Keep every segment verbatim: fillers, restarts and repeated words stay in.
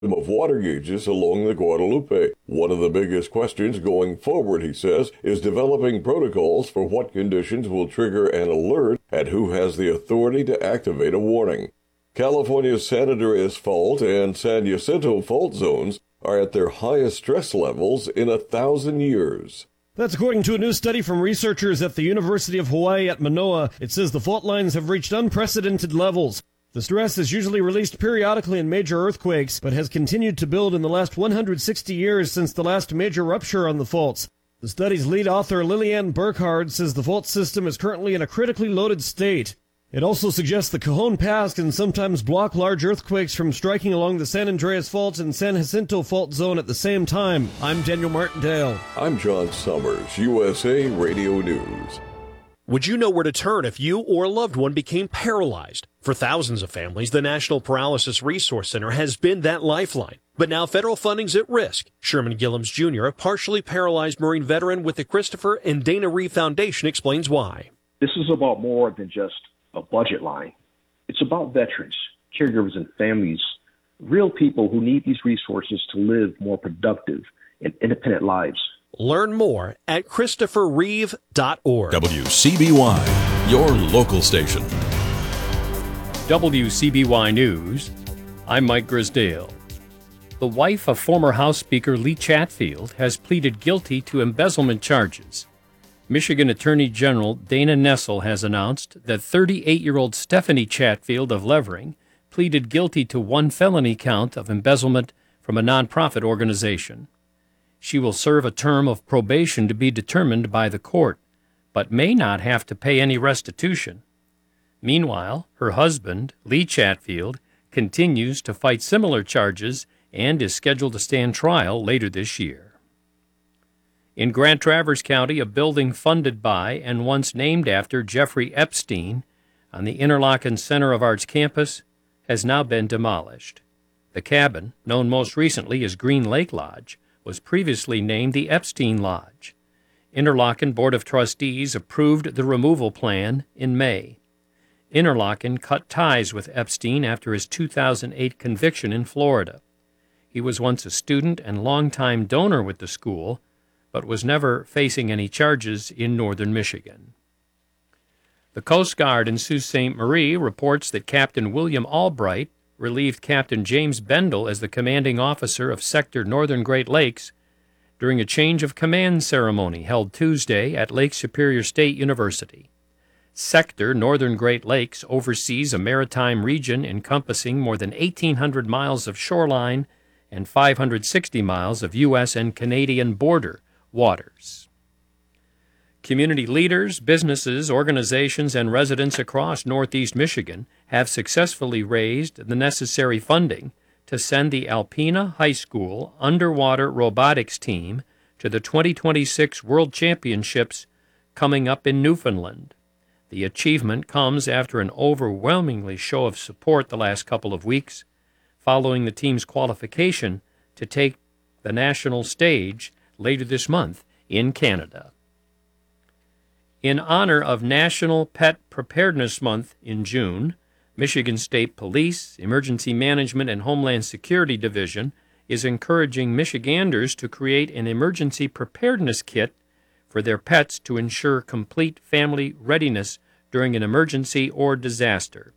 of water gauges along the Guadalupe. One of the biggest questions going forward, he says, is developing protocols for what conditions will trigger an alert and who has the authority to activate a warning. California's San Andreas Fault and San Jacinto Fault zones are at their highest stress levels in a thousand years. That's according to a new study from researchers at the University of Hawaii at Manoa. It says the fault lines have reached unprecedented levels. The stress is usually released periodically in major earthquakes, but has continued to build in the last one hundred sixty years since the last major rupture on the faults. The study's lead author, Lillian Burkhardt, says the fault system is currently in a critically loaded state. It also suggests the Cajon Pass can sometimes block large earthquakes from striking along the San Andreas Fault and San Jacinto Fault zone at the same time. I'm Daniel Martindale. I'm John Summers, U S A Radio News. Would you know where to turn if you or a loved one became paralyzed? For thousands of families, the National Paralysis Resource Center has been that lifeline. But now federal funding's at risk. Sherman Gillums Junior, a partially paralyzed Marine veteran with the Christopher and Dana Reeve Foundation, explains why. This is about more than just a budget line. It's about veterans, caregivers, and families, real people who need these resources to live more productive and independent lives. Learn more at christopher reeve dot org. W C B Y, your local station. W C B Y News, I'm Mike Grisdale. The wife of former House Speaker Lee Chatfield has pleaded guilty to embezzlement charges. Michigan Attorney General Dana Nessel has announced that thirty-eight-year-old Stephanie Chatfield of Levering pleaded guilty to one felony count of embezzlement from a nonprofit organization. She will serve a term of probation to be determined by the court, but may not have to pay any restitution. Meanwhile, her husband, Lee Chatfield, continues to fight similar charges and is scheduled to stand trial later this year. In Grand Traverse County, a building funded by and once named after Jeffrey Epstein on the Interlochen Center of Arts campus has now been demolished. The cabin, known most recently as Green Lake Lodge, was previously named the Epstein Lodge. Interlochen Board of Trustees approved the removal plan in May. Interlochen cut ties with Epstein after his two thousand eight conviction in Florida. He was once a student and longtime donor with the school, but was never facing any charges in northern Michigan. The Coast Guard in Sault Ste. Marie reports that Captain William Albright relieved Captain James Bendel as the commanding officer of Sector Northern Great Lakes during a change of command ceremony held Tuesday at Lake Superior State University. Sector Northern Great Lakes oversees a maritime region encompassing more than eighteen hundred miles of shoreline and five hundred sixty miles of U S and Canadian border waters. Community leaders, businesses, organizations, and residents across Northeast Michigan have successfully raised the necessary funding to send the Alpena High School underwater robotics team to the twenty twenty-six World Championships coming up in Newfoundland. The achievement comes after an overwhelmingly show of support the last couple of weeks, following the team's qualification to take the national stage later this month in Canada. In honor of National Pet Preparedness Month in June, Michigan State Police, Emergency Management, and Homeland Security Division is encouraging Michiganders to create an emergency preparedness kit for their pets to ensure complete family readiness during an emergency or disaster.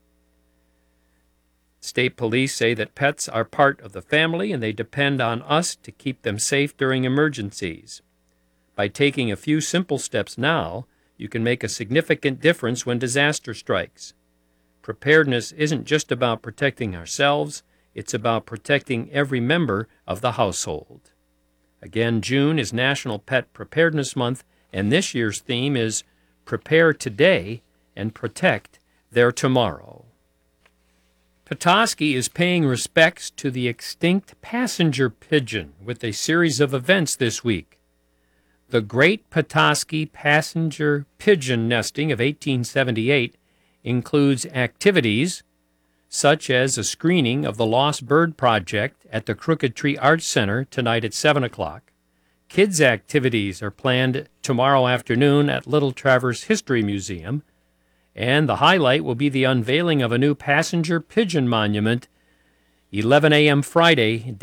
State police say that pets are part of the family and they depend on us to keep them safe during emergencies. By taking a few simple steps now, you can make a significant difference when disaster strikes. Preparedness isn't just about protecting ourselves, it's about protecting every member of the household. Again, June is National Pet Preparedness Month, and this year's theme is Prepare Today and Protect Their Tomorrow. Petoskey is paying respects to the extinct passenger pigeon with a series of events this week. The Great Petoskey Passenger Pigeon Nesting of eighteen seventy-eight includes activities such as a screening of the Lost Bird Project at the Crooked Tree Arts Center tonight at seven o'clock. Kids' activities are planned tomorrow afternoon at Little Traverse History Museum, and the highlight will be the unveiling of a new passenger pigeon monument eleven a.m. Friday,